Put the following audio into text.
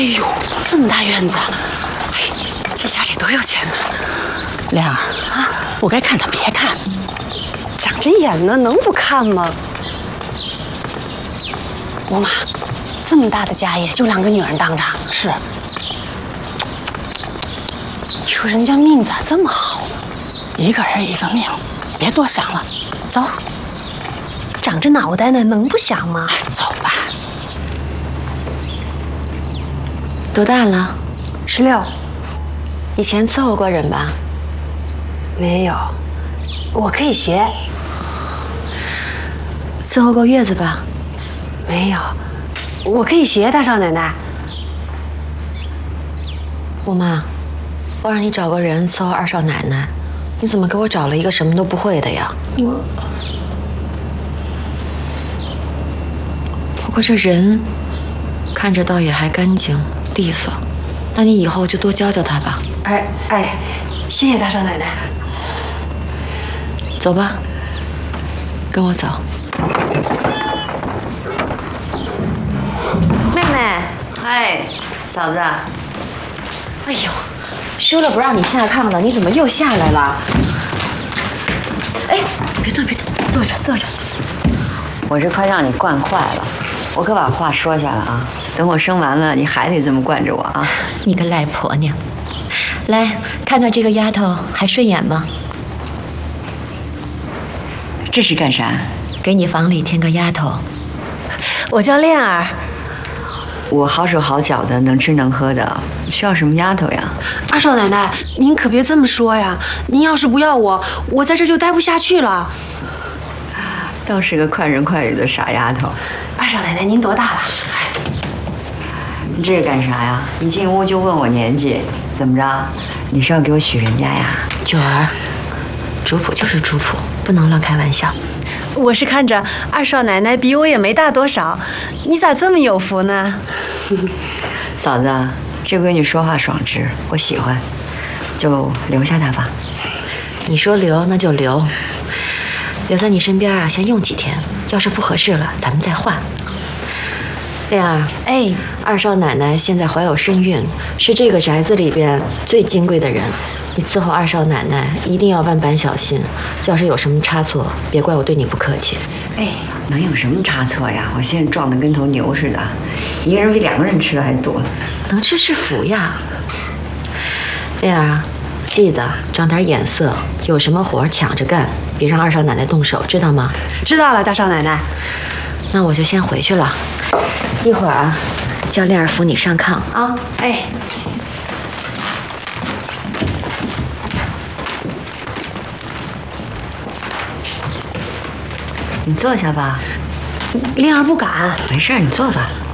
哎呦，这么大院子，哎，这家里多有钱呢！ 亮儿啊，不该看的别看， 长着眼呢，能不看吗？姑妈，这么大的家业，就2个女人当着， 是。 你说人家命咋这么好呢？ 一个人一个命，别多想了，走。 长着脑袋呢，能不想吗？ 走吧。 多大了 ？16。 以前伺候过人吧？ 没有，我可以学。 伺候过月子吧？ 没有，我可以学，大少奶奶。 姑妈，我让你找个人伺候二少奶奶，你怎么给我找了一个什么都不会的呀？不过这人看着倒也还干净利索，那你以后就多教教他吧。 哎，谢谢大少奶奶。 走吧，跟我走。妹妹，哎，嫂子，哎呦，说了不让你下炕的，你怎么又下来了？哎，别动，坐着。 我这快让你惯坏了，我可把话说下了啊！等我生完了，你还得这么惯着我啊！ 你个赖婆娘！来看看这个丫头还顺眼吗？ 这是干啥？ 给你房里添个丫头。 我叫恋儿。 我好手好脚的，能吃能喝的，需要什么丫头呀？ 二少奶奶，您可别这么说呀！您要是不要我，我在这就待不下去了。 倒是个快人快语的傻丫头。 二少奶奶，您多大了？ 你这是干啥呀？一进屋就问我年纪，怎么着？你是要给我许人家呀？ 九儿，主仆就是主仆，不能乱开玩笑。 我是看着二少奶奶比我也没大多少，你咋这么有福呢？ 嫂子，这闺女说话爽直，我喜欢，就留下她吧。 你说留那就留，留在你身边啊，先用几天，要是不合适了，咱们再换。恋儿， 哎， 二少奶奶现在怀有身孕，是这个宅子里边最金贵的人。你伺候二少奶奶一定要万般小心，要是有什么差错，别怪我对你不客气。 哎，能有什么差错呀？我现在壮得跟头牛似的，一个人比2个人吃的还多。 能吃是福呀。恋儿啊，记得长点眼色，有什么活抢着干，别让二少奶奶动手，知道吗？ 知道了，大少奶奶。 那我就先回去了，一会儿啊，叫恋儿扶你上炕啊。 哎。 你坐下吧。 恋儿不敢。 没事，你坐吧。